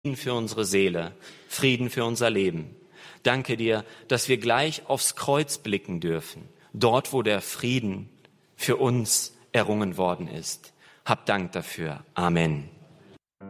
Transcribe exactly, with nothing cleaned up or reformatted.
Frieden für unsere Seele, Frieden für unser Leben. Danke dir, dass wir gleich aufs Kreuz blicken dürfen, dort, wo der Frieden für uns errungen worden ist. Hab Dank dafür. Amen.